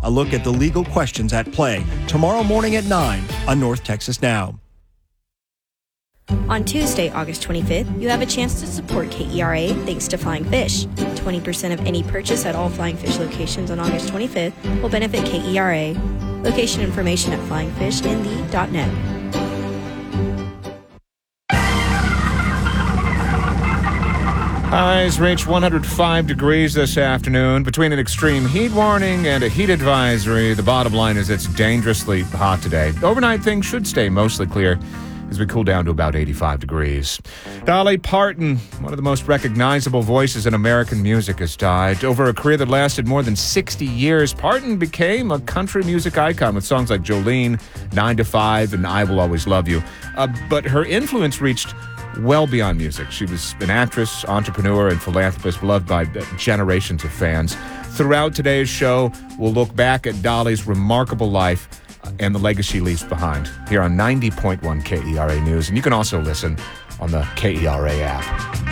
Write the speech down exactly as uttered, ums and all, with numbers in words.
A look at the legal questions at play tomorrow morning at nine on North Texas Now. On Tuesday, August twenty-fifth, you have a chance to support K E R A thanks to Flying Fish. twenty percent of any purchase at all Flying Fish locations on August twenty-fifth will benefit K E R A. Location information at flying fish n d dot net. Highs reach one hundred five degrees this afternoon. Between an extreme heat warning and a heat advisory, the bottom line is it's dangerously hot today. Overnight, things should stay mostly clear as we cool down to about eighty-five degrees. Dolly Parton, one of the most recognizable voices in American music, has died. Over a career that lasted more than sixty years, Parton became a country music icon with songs like Jolene, nine to five, and I Will Always Love You. Uh, but her influence reached well beyond music. She was an actress, entrepreneur, and philanthropist beloved by generations of fans. Throughout today's show, we'll look back at Dolly's remarkable life and the legacy she leaves behind here on ninety point one K E R A News. And you can also listen on the K E R A app.